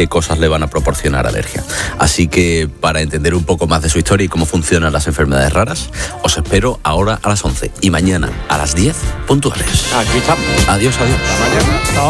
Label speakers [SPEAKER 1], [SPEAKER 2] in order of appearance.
[SPEAKER 1] qué cosas le van a proporcionar alergia. Así que para entender un poco más de su historia y cómo funcionan las enfermedades raras, os espero ahora a las 11 y mañana a las 10 puntuales.
[SPEAKER 2] Aquí estamos.
[SPEAKER 1] Adiós.
[SPEAKER 2] Hasta mañana.